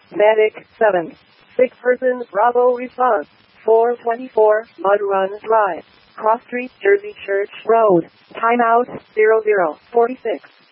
Medic 7. Sick person, Bravo response. 424, Mud Run Drive. Cross Street, Jersey Church Road. Timeout, 0046.